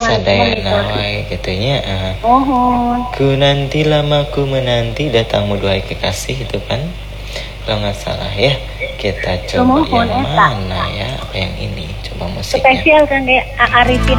sadayana wae gitunya. Mohon. Ku nanti lama ku menanti datangmu duhai kekasih itu kan. Kalau nggak salah ya. Kita coba yang mana ya? Apa yang ini? Coba musiknya. Spesial kan kayak Arifin